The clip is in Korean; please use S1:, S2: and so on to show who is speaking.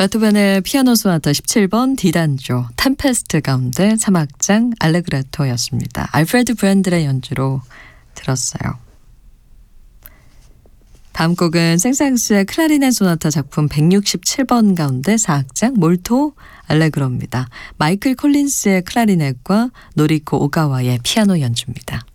S1: 베토벤의 피아노 소나타 17번 D단조 템페스트 가운데 3악장 알레그레토였습니다. 알프레드 브랜델의 연주로 들었어요. 다음 곡은 생상스의 클라리넷 소나타 작품 167번 가운데 4악장 몰토 알레그로입니다. 마이클 콜린스의 클라리넷과 노리코 오가와의 피아노 연주입니다.